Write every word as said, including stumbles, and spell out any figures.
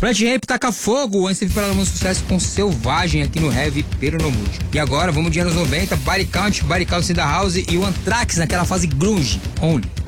Planet Ramp taca fogo antes de vir para um sucesso com Selvagem aqui no Heavy Peronomútil. E agora vamos de anos noventa, Body Count, Body Count in the House e o Anthrax naquela fase grunge, Only.